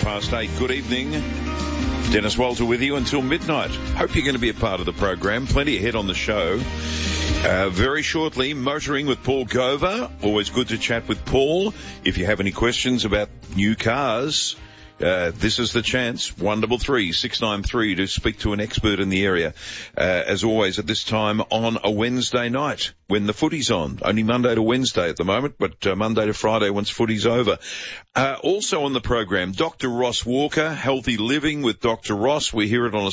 8:10. Good evening. Dennis Walter with you until midnight. Hope you're going to be a part of the program. Plenty ahead on the show. Very shortly, motoring with Paul Gover. Always good to chat with Paul. If you have any questions about new cars, this is the chance. 133-693 to speak to an expert in the area. As always, at this time on a Wednesday night when the footy's on. Only Monday to Wednesday at the moment, but Monday to Friday once footy's over. Also on the program, Dr. Ross Walker, Healthy Living with Dr. Ross. We hear it on a